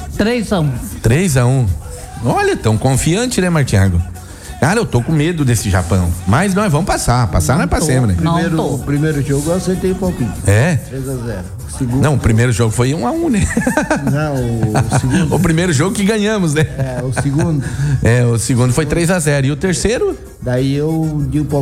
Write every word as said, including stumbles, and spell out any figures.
três a um. três a um. Olha, tão confiante, né, Martiago? Cara, eu tô com medo desse Japão. Mas nós vamos passar. Passar nós passemos, né? Primeiro, o primeiro jogo eu acertei um pouquinho. É? três a zero. O segundo... Não, o primeiro jogo foi um a um, né? Não, o segundo. O primeiro jogo que ganhamos, né? É, o segundo. É, o segundo foi três a zero. E o terceiro? Daí eu dei um